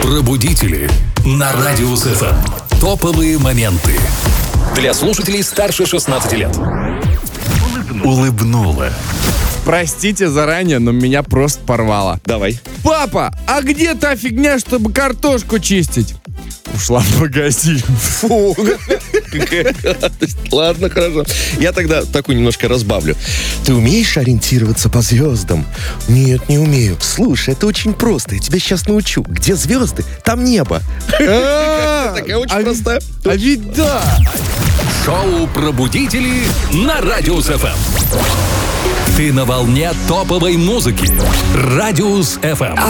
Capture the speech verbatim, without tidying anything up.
Пробудители на Радиус эф эм. Топовые моменты для слушателей старше шестнадцати лет. Улыбнула. Простите заранее, но меня просто порвало. Давай. Папа, а где та фигня, чтобы картошку чистить? Ушла в магазин. Фу, какая гадость. Ладно, хорошо. Я тогда такую немножко разбавлю. Ты умеешь ориентироваться по звездам? Нет, не умею. Слушай, это очень просто. Я тебя сейчас научу. Где звезды, там небо. Такая очень простая. А ведь да. Шоу «Пробудители» на Радиус эф эм. Ты на волне топовой музыки. Радиус эф эм.